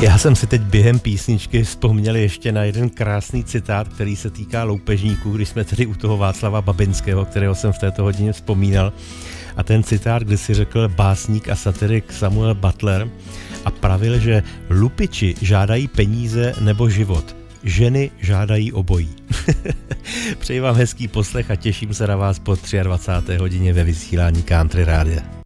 Já jsem si teď během písničky vzpomněl ještě na jeden krásný citát, který se týká loupežníků, když jsme tedy u toho Václava Babinského, kterého jsem v této hodině vzpomínal. A ten citát, kdy si řekl básník a satirik Samuel Butler a pravil, že lupiči žádají peníze nebo život, ženy žádají obojí. Přeji vám hezký poslech a těším se na vás po 23. hodině ve vysílání Country Rádia.